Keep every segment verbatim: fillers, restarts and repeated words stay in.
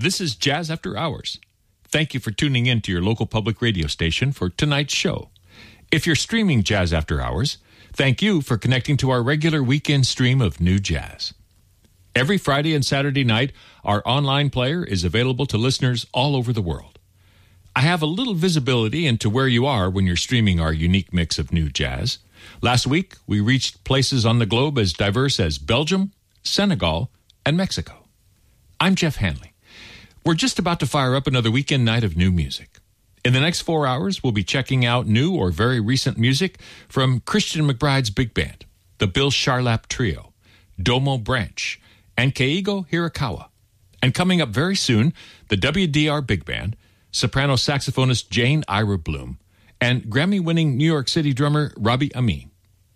This is Jazz After Hours. Thank you for tuning in to your local public radio station for tonight's show. If you're streaming Jazz After Hours, thank you for connecting to our regular weekend stream of new jazz. Every Friday and Saturday night, our online player is available to listeners all over the world. I have a little visibility into where you are when you're streaming our unique mix of new jazz. Last week, we reached places on the globe as diverse as Belgium, Senegal, and Mexico. I'm Jeff Hanley. We're just about to fire up another weekend night of new music. In the next four hours, we'll be checking out new or very recent music from Christian McBride's Big Band, the Bill Charlap Trio, Domo Branch, and Keigo Hirakawa. And coming up very soon, the W D R Big Band, soprano saxophonist Jane Ira Bloom, and Grammy-winning New York City drummer Robbie Amin.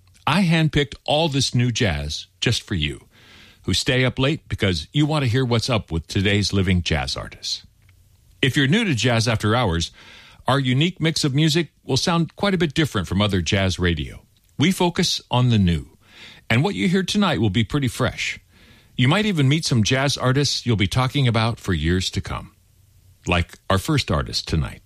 I handpicked all this new jazz just for you, who stay up late because you want to hear what's up with today's living jazz artists. If you're new to Jazz After Hours, our unique mix of music will sound quite a bit different from other jazz radio. We focus on the new, and what you hear tonight will be pretty fresh. You might even meet some jazz artists you'll be talking about for years to come, like our first artist tonight.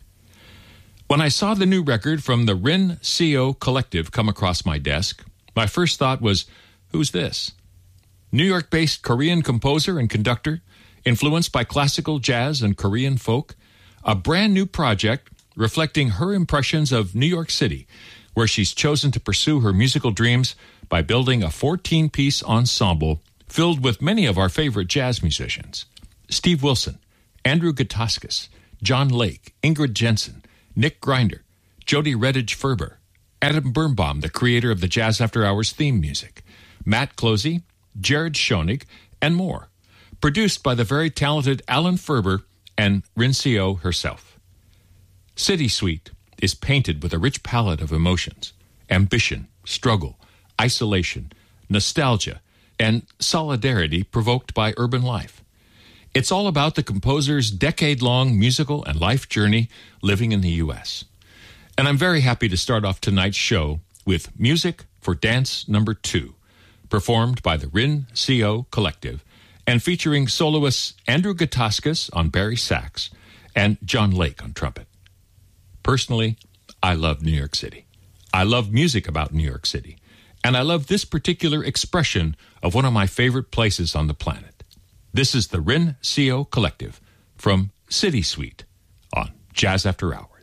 When I saw the new record from the Rin Co Collective come across my desk, my first thought was, who's this? New York-based Korean composer and conductor, influenced by classical jazz and Korean folk, a brand new project reflecting her impressions of New York City, where she's chosen to pursue her musical dreams by building a fourteen-piece ensemble filled with many of our favorite jazz musicians. Steve Wilson, Andrew Gutauskas, John Lake, Ingrid Jensen, Nick Grinder, Jody Redditch Ferber, Adam Birnbaum, the creator of the Jazz After Hours theme music, Matt Closey, Jared Schoenig, and more. Produced by the very talented Alan Ferber and Rin Co herself. City Suite is painted with a rich palette of emotions, ambition, struggle, isolation, nostalgia, and solidarity provoked by urban life. It's all about the composer's decade-long musical and life journey living in the U S. And I'm very happy to start off tonight's show with Music for Dance Number Two, performed by the Rin Co Collective, and featuring soloists Andrew Gutauskas on bari sax and John Lake on trumpet. Personally, I love New York City. I love music about New York City, and I love this particular expression of one of my favorite places on the planet. This is the Rin Co Collective from City Suite on Jazz After Hours.